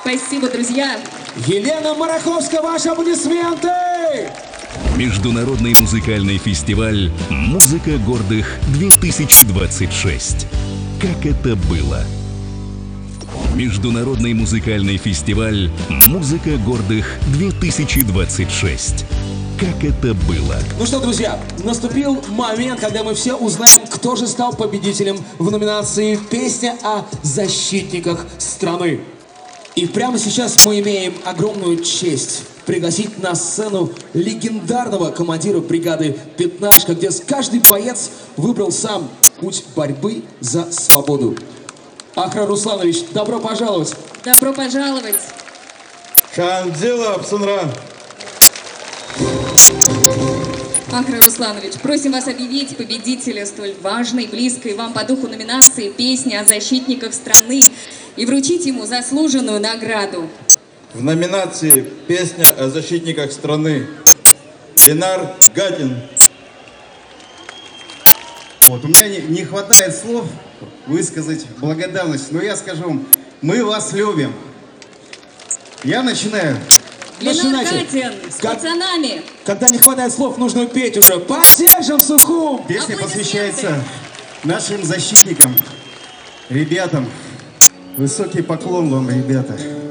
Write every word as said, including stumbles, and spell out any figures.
Спасибо, друзья. Елена Мараховская, ваши аплодисменты! Международный музыкальный фестиваль «Музыка гордых-две тысячи двадцать шесть». Как это было? Международный музыкальный фестиваль «Музыка гордых-две тысячи двадцать шесть». Как это было? Ну что, друзья, наступил момент, когда мы все узнаем, кто же стал победителем в номинации «Песня о защитниках страны». И прямо сейчас мы имеем огромную честь пригласить на сцену легендарного командира бригады «Пятнашка», где каждый боец выбрал сам путь борьбы за свободу. Ахра Русланович, добро пожаловать! Добро пожаловать! Хандила Апсунра! Ахра Русланович, просим вас объявить победителя столь важной, близкой вам по духу номинации «Песня о защитниках страны» и вручить ему заслуженную награду. В номинации «Песня о защитниках страны» Ленар Гатин. Вот, у меня не, не хватает слов высказать благодарность, но я скажу вам, мы вас любим. Я начинаю. Ленар Гатин с как, пацанами. Когда не хватает слов, нужно петь уже. Поддержим Сухум! Песня посвящается нашим защитникам, ребятам. Высокий поклон вам, ребята.